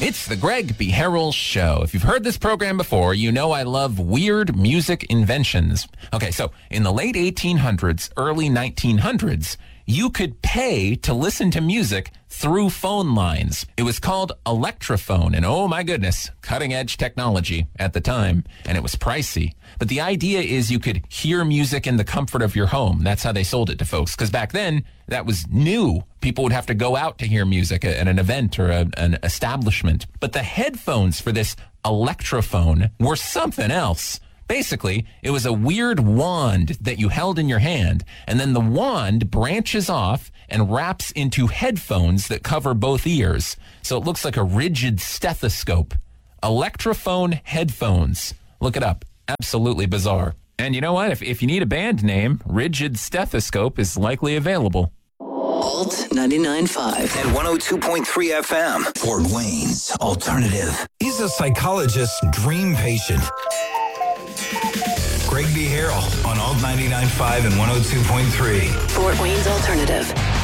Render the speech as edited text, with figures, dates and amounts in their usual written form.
It's the Greg B. Harrell Show. If you've heard this program before, you know I love weird music inventions. Okay, so in the late 1800s, early 1900s, you could pay to listen to music through phone lines. It was called electrophone, and oh my goodness, cutting-edge technology at the time, and it was pricey. But the idea is you could hear music in the comfort of your home. That's how they sold it to folks, because back then, that was new. People would have to go out to hear music at an event or an establishment. But the headphones for this electrophone were something else. Basically, it was a weird wand that you held in your hand, and then the wand branches off and wraps into headphones that cover both ears. So it looks like a rigid stethoscope. Electrophone headphones. Look it up. Absolutely bizarre. And you know what? If you need a band name, Rigid Stethoscope is likely available. Alt 99.5 and 102.3 FM. Fort Wayne's Alternative. He's a psychologist's dream patient. Greg B. Harrell on Alt 99.5 and 102.3. Fort Wayne's Alternative.